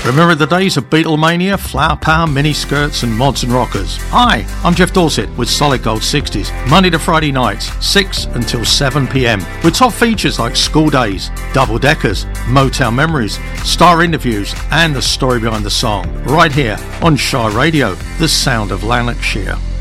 Remember the days of Beatlemania, Flower Power, miniskirts and mods and rockers? Hi, I'm Jeff Dorset with Solid Gold 60s, Monday to Friday nights, 6 until 7pm, with top features like School Days, Double Deckers, Motown Memories, star interviews and the story behind the song, right here on Shy Radio, the sound of Lanarkshire.